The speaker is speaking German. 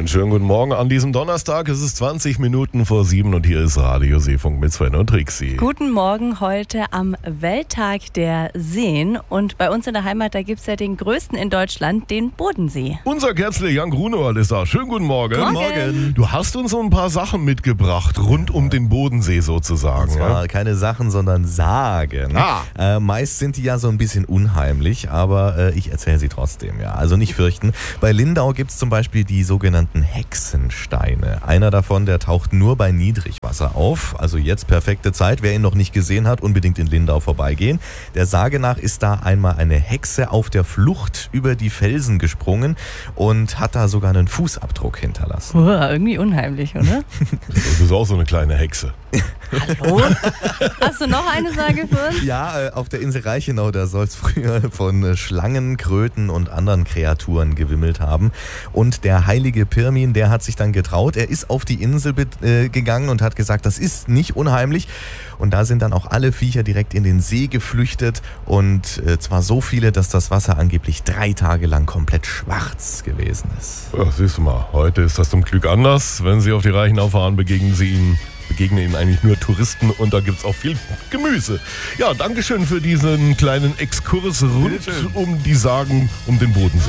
Einen schönen guten Morgen an diesem Donnerstag. Es ist 20 Minuten vor 7 und hier ist Radio Seefunk mit Sven und Trixi. Guten Morgen heute am Welttag der Seen. Und bei uns in der Heimat, da gibt es ja den größten in Deutschland, den Bodensee. Unser Kerzle Jan Grunewald ist da. Schönen guten Morgen. Guten Morgen. Du hast uns so ein paar Sachen mitgebracht, rund um den Bodensee sozusagen. Und zwar keine Sachen, sondern Sagen. Meist sind die ja so ein bisschen unheimlich, aber ich erzähle sie trotzdem. Ja. Also nicht fürchten. Bei Lindau gibt es zum Beispiel die sogenannten Hexensteine. Einer davon, der taucht nur bei Niedrigwasser auf. Also jetzt perfekte Zeit. Wer ihn noch nicht gesehen hat, unbedingt in Lindau vorbeigehen. Der Sage nach ist da einmal eine Hexe auf der Flucht über die Felsen gesprungen und hat da sogar einen Fußabdruck hinterlassen. Irgendwie unheimlich, oder? Du bist auch so eine kleine Hexe. Hallo? Hast du noch eine Sage für uns? Ja, auf der Insel Reichenau, da soll es früher von Schlangen, Kröten und anderen Kreaturen gewimmelt haben. Und der heilige Pirmin, der hat sich dann getraut. Er ist auf die Insel gegangen und hat gesagt, das ist nicht unheimlich. Und da sind dann auch alle Viecher direkt in den See geflüchtet. Und zwar so viele, dass das Wasser angeblich 3 Tage lang komplett schwarz gewesen ist. Ja, siehst du mal, heute ist das zum Glück anders. Wenn Sie auf die Reichenau fahren, begegnen Ihnen eigentlich nur Touristen und da gibt es auch viel Gemüse. Ja, Dankeschön für diesen kleinen Exkurs rund um die Sagen um den Bodensee.